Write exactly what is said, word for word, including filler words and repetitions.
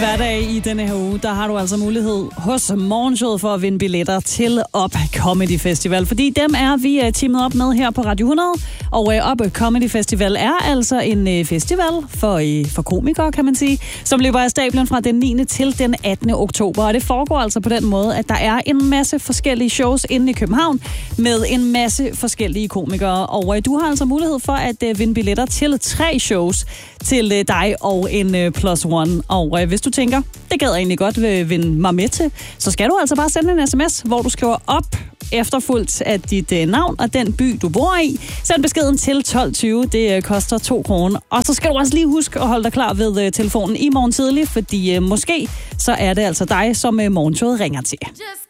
Hver dag i denne her uge, der har du altså mulighed hos Morgenshowet for at vinde billetter til Up Comedy Festival. Fordi dem er vi teamet op med her på Radio hundrede. Og uh, Up Comedy Festival er altså en uh, festival for, uh, for komikere, kan man sige, som løber af stablen fra den niende til den attende oktober. Og det foregår altså på den måde, at der er en masse forskellige shows inde i København med en masse forskellige komikere. Og uh, du har altså mulighed for at uh, vinde billetter til tre shows til uh, dig og en uh, plus one. Og uh, hvis du tænker, det gad jeg egentlig godt vil vinde mig med til, så skal du altså bare sende en sms, hvor du skriver op efterfulgt af dit uh, navn og den by, du bor i. Send beskeden til tolv tyve. Det uh, koster to kroner. Og så skal du også lige huske at holde dig klar ved uh, telefonen i morgen tidlig, fordi uh, måske så er det altså dig, som uh, morgenshowet ringer til.